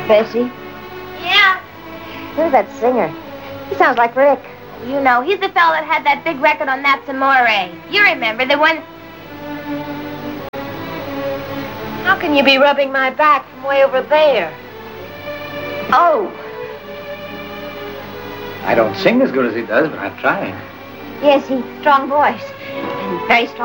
Bessie? Yeah. Who's that singer? He sounds like Rick. You know, he's the fellow that had that big record on Naps Amore. You remember, the one... How can you be rubbing my back from way over there? Oh. I don't sing as good as he does, but I'm trying. Yes, he's strong voice. And very strong.